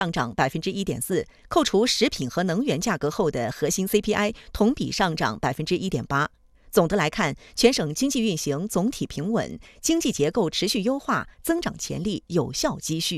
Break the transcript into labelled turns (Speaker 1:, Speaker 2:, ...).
Speaker 1: 上涨1.4%，扣除食品和能源价格后的核心 CPI 同比上涨1.8%。总的来看，全省经济运行总体平稳，经济结构持续优化，增长潜力有效积蓄。